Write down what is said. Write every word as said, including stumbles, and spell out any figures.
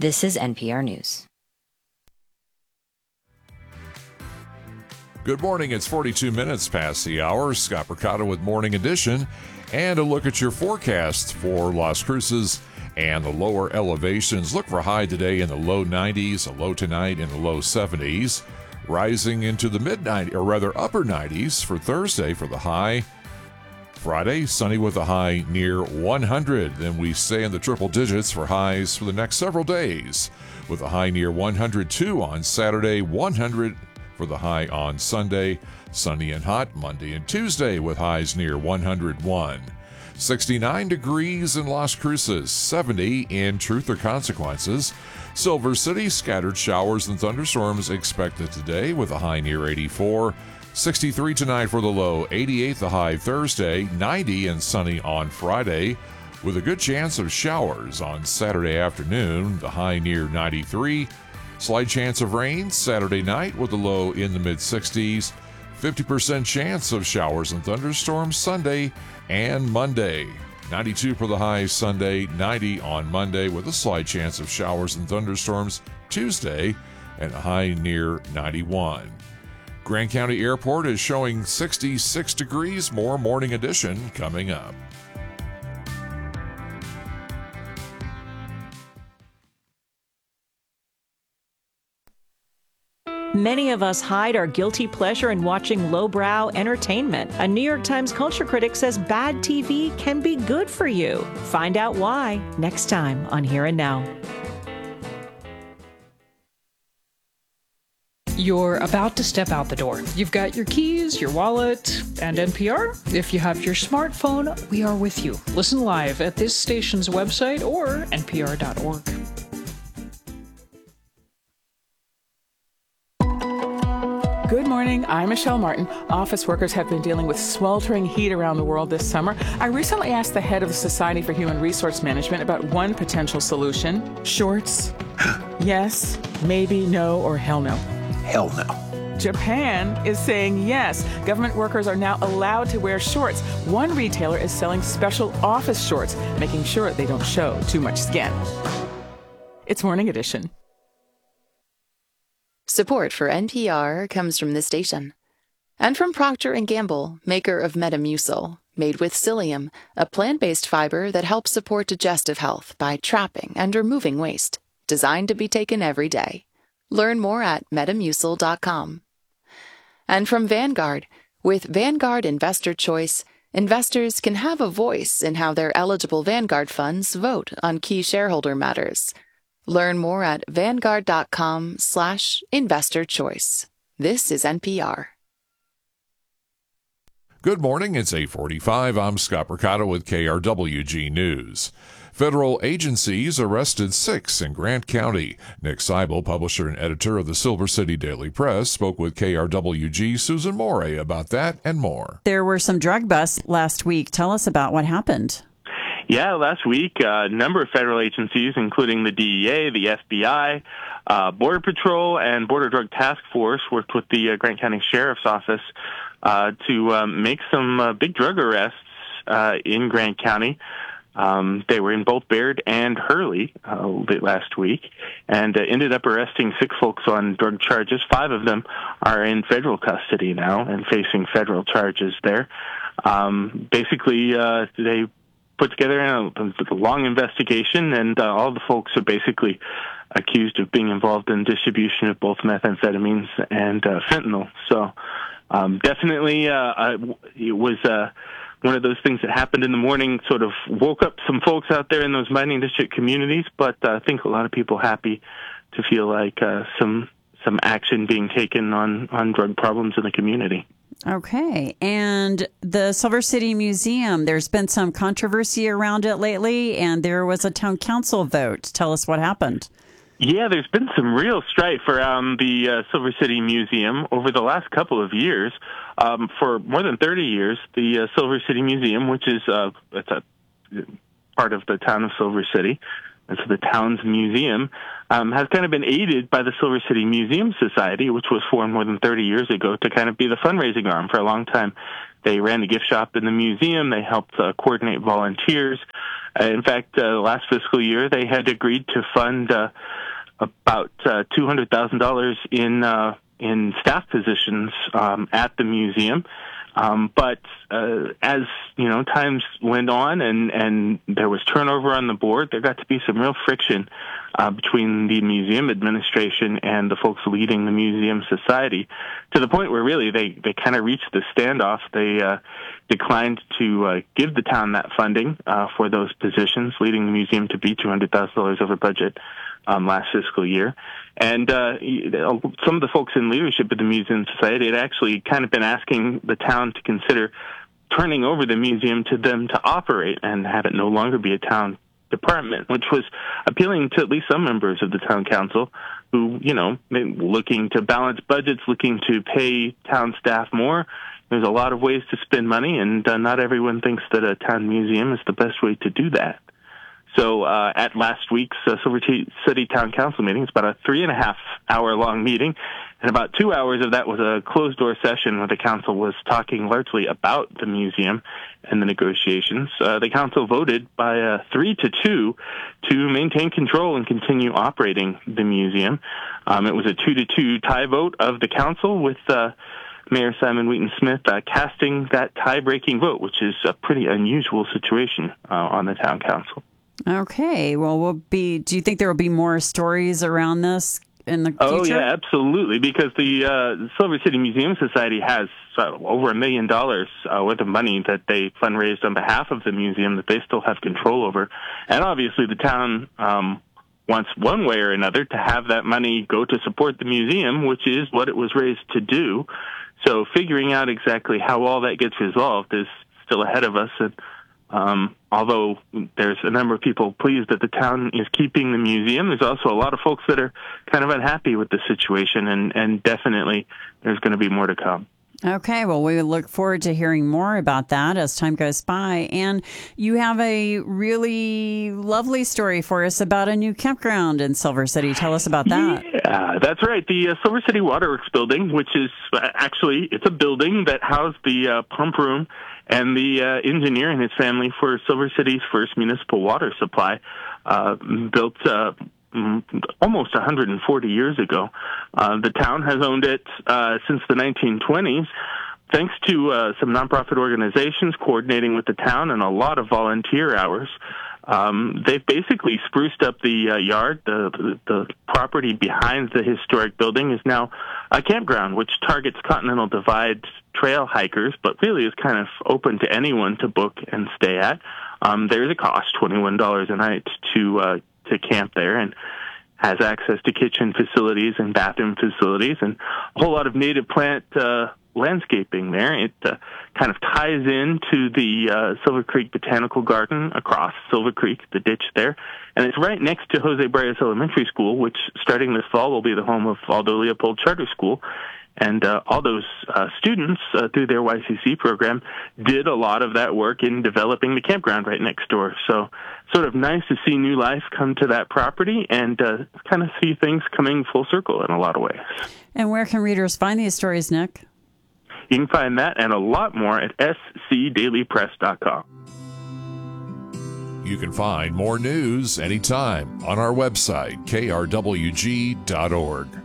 This is N P R News. Good morning. It's forty-two minutes past the hour. Scott Mercado with Morning Edition. And a look at your forecast for Las Cruces and the lower elevations. Look for a high today in the low nineties, a low tonight in the low seventies. Rising into the mid nineties, or rather upper nineties for Thursday for the high. Friday, sunny with a high near one hundred. Then we stay in the triple digits for highs for the next several days, with a high near one hundred two on Saturday, one hundred for the high on Sunday. Sunny and hot Monday and Tuesday with highs near one hundred one. sixty-nine degrees in Las Cruces, seventy in Truth or Consequences. Silver City, scattered showers and thunderstorms expected today with a high near eighty-four. sixty-three tonight for the low, eighty-eight the high Thursday, ninety and sunny on Friday, with a good chance of showers on Saturday afternoon, the high near ninety-three. Slight chance of rain Saturday night with a low in the mid-sixties. fifty percent chance of showers and thunderstorms Sunday and Monday. ninety-two for the high Sunday, ninety on Monday with a slight chance of showers and thunderstorms Tuesday and a high near ninety-one. Grand County Airport is showing sixty-six degrees. More Morning Edition coming up. Many of us hide our guilty pleasure in watching lowbrow entertainment. A New York Times culture critic says bad T V can be good for you. Find out why next time on Here and Now. You're about to step out the door. You've got your keys, your wallet, and N P R. If you have your smartphone, we are with you. Listen live at this station's website or N P R dot org. Good morning, I'm Michelle Martin. Office workers have been dealing with sweltering heat around the world this summer. I recently asked the head of the Society for Human Resource Management about one potential solution. Shorts? Yes, maybe, no, or hell no. Hell no. Japan is saying yes. Government workers are now allowed to wear shorts. One retailer is selling special office shorts, making sure they don't show too much skin. It's Morning Edition. Support for N P R comes from this station. And from Procter and Gamble, maker of Metamucil, made with psyllium, a plant-based fiber that helps support digestive health by trapping and removing waste. Designed to be taken every day. Learn more at metamucil dot com. And from Vanguard, with Vanguard Investor Choice, investors can have a voice in how their eligible Vanguard funds vote on key shareholder matters. Learn more at vanguard dot com slash investor choice. This is N P R. Good morning. It's eight forty-five. I'm Scott Mercado with K R W G News. Federal agencies arrested six in Grant County. Nick Seibel, publisher and editor of the Silver City Daily Press, spoke with K R W G Susan Morey about that and more. There were some drug busts last week. Tell us about what happened. Yeah, last week, uh, a number of federal agencies, including the D E A, the F B I, uh, Border Patrol, and Border Drug Task Force, worked with the uh, Grant County Sheriff's Office uh, to uh, make some uh, big drug arrests uh, in Grant County. Um, they were in both Baird and Hurley uh, late last week, and uh, ended up arresting six folks on drug charges. Five of them are in federal custody now and facing federal charges there. Um, basically, uh, they put together a, a long investigation, and uh, all the folks are basically accused of being involved in distribution of both methamphetamines and uh, fentanyl. So um, definitely uh, it was uh, one of those things that happened in the morning, sort of woke up some folks out there in those mining district communities, but uh, I think a lot of people happy to feel like uh, some some action being taken on, on drug problems in the community. Okay. And the Silver City Museum, there's been some controversy around it lately, and there was a town council vote. Tell us what happened. Yeah, there's been some real strife around the uh, Silver City Museum over the last couple of years. Um, for more than thirty years, the uh, Silver City Museum, which is uh, it's a part of the town of Silver City, and so the town's museum, um, has kind of been aided by the Silver City Museum Society, which was formed more than thirty years ago to kind of be the fundraising arm for a long time. They ran the gift shop in the museum. They helped uh, coordinate volunteers. Uh, in fact, uh, last fiscal year, they had agreed to fund uh, about uh, two hundred thousand dollars in uh, in staff positions um, at the museum. Um, but uh, as you know, times went on and, and there was turnover on the board, there got to be some real friction uh, between the museum administration and the folks leading the museum society, to the point where really they, they kind of reached the standoff. They uh, declined to uh, give the town that funding uh, for those positions, leading the museum to be two hundred thousand dollars over budget um, last fiscal year. And uh, some of the folks in leadership of the Museum Society had actually kind of been asking the town to consider turning over the museum to them to operate and have it no longer be a town department, which was appealing to at least some members of the town council who, you know, looking to balance budgets, looking to pay town staff more. There's a lot of ways to spend money, and uh, not everyone thinks that a town museum is the best way to do that. So uh, at last week's uh, Silver City Town Council meeting, it's about a three and a half hour long meeting, and about two hours of that was a closed door session where the council was talking largely about the museum and the negotiations. Uh, the council voted by uh, three to two to maintain control and continue operating the museum. Um, it was a two to two tie vote of the council, with uh, Mayor Simon Wheaton-Smith uh, casting that tie-breaking vote, which is a pretty unusual situation uh, on the town council. Okay. Well, we'll be. Do you think there will be more stories around this in the future? Oh, yeah, absolutely. Because the uh, Silver City Museum Society has uh, over a million dollars uh, worth of money that they fundraised on behalf of the museum that they still have control over. And obviously the town um, wants one way or another to have that money go to support the museum, which is what it was raised to do. So figuring out exactly how all that gets resolved is still ahead of us. And Um, although there's a number of people pleased that the town is keeping the museum, there's also a lot of folks that are kind of unhappy with the situation, and, and definitely there's going to be more to come. Okay, well, we look forward to hearing more about that as time goes by. And you have a really lovely story for us about a new campground in Silver City. Tell us about that. Yeah, that's right. The uh, Silver City Waterworks building, which is uh, actually, it's a building that housed the uh, pump room and the uh, engineer and his family for Silver City's first municipal water supply, uh, built uh, almost one hundred forty years ago. Uh, the town has owned it uh, since the nineteen twenties, thanks to uh, some nonprofit organizations coordinating with the town and a lot of volunteer hours. Um, they've basically spruced up the uh, yard. The, the the property behind the historic building is now a campground, which targets Continental Divide trail hikers, but really is kind of open to anyone to book and stay at. Um, there's a cost, twenty-one dollars a night, to uh, to camp there, and has access to kitchen facilities and bathroom facilities and a whole lot of native plant uh, landscaping there. It uh, kind of ties into the uh, Silver Creek Botanical Garden across Silver Creek, the ditch there. And it's right next to Jose Brias Elementary School, which starting this fall will be the home of Aldo Leopold Charter School. And uh, all those uh, students, uh, through their Y C C program, did a lot of that work in developing the campground right next door. So sort of nice to see new life come to that property and uh, kind of see things coming full circle in a lot of ways. And where can readers find these stories, Nick? You can find that and a lot more at s c daily press dot com. You can find more news anytime on our website, k r w g dot org.